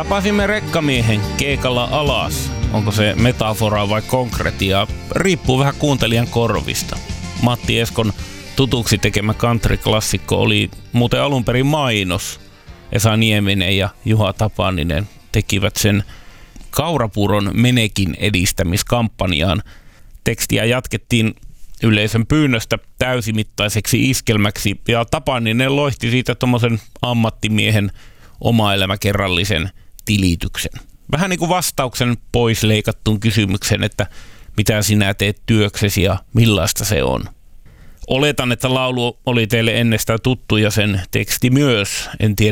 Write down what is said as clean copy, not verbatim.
Tapasimme rekkamiehen keikalla alas. Onko se metaforaa vai konkretiaa? Riippuu vähän kuuntelijan korvista. Matti Eskon tutuksi tekemä country-klassikko oli muuten alun perin mainos. Esa Nieminen ja Juha Tapaninen tekivät sen kaurapuuron menekin edistämiskampanjaan. Tekstiä jatkettiin yleisön pyynnöstä täysimittaiseksi iskelmäksi ja Tapaninen loihti siitä tommosen ammattimiehen oma-elämäkerrallisen tilityksen. Vähän niin kuin vastauksen pois leikattuun kysymykseen, että mitä sinä teet työksesi ja millaista se on. Oletan, että laulu oli teille ennestään tuttu ja sen teksti myös. En tiedä